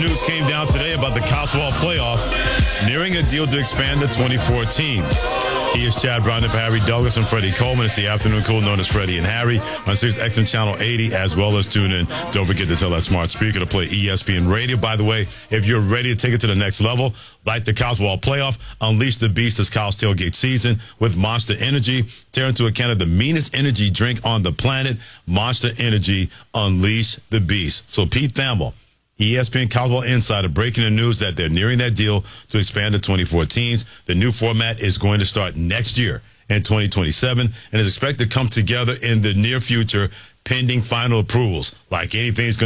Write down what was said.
news came down today about the College Football Playoff nearing a deal to expand to 24 teams. He is Chad Brown, Harry Douglas, and Freddie Coleman. It's the afternoon cool known as Freddie and Harry on SiriusXM Channel 80, as well as tune in. Don't forget to tell that smart speaker to play ESPN Radio. By the way, if you're ready to take it to the next level, like the College Football Playoff, unleash the beast this college tailgate season with Monster Energy. Tear into a can of the meanest energy drink on the planet. Monster Energy, unleash the beast. So Pete Thamel, ESPN College Football Insider, breaking the news that they're nearing that deal to expand to 24 teams. The new format is going to start next year in 2027 and is expected to come together in the near future pending final approvals. Like anything,